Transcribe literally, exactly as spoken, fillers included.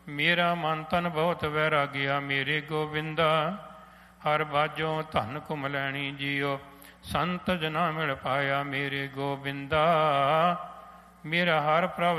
ਮੇਰਾ ਮਨ ਤਨ ਬਹੁਤ ਵੈਰਾਗਿਆ ਮੇਰੇ ਗੋਬਿੰਦਾ। ਹਰ ਬਾਝੋਂ ਧਨ ਘੁੰਮ ਲੈਣੀ ਜੀਓ, ਸੰਤ ਜਨਾ ਮਿਲ ਪਾਇਆ ਮੇਰੇ ਗੋਬਿੰਦਾ। ਮੇਰਾ ਹਰ ਪ੍ਰਭ